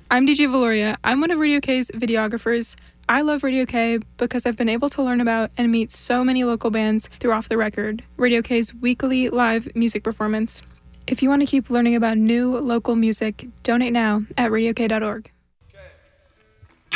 I'm DJ Valoria. I'm one of Radio K's videographers. I love Radio K because I've been able to learn about and meet so many local bands through Off the Record, Radio K's weekly live music performance. If you want to keep learning about new local music, donate now at radiok.org.